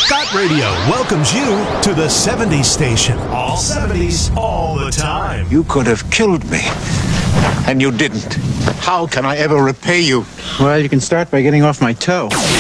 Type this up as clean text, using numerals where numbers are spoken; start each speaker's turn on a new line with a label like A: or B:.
A: Dot Radio welcomes you to the 70s station. All 70s, all the time.
B: You could have killed me, and you didn't. How can I ever repay you?
C: Well, you can start by getting off my toe.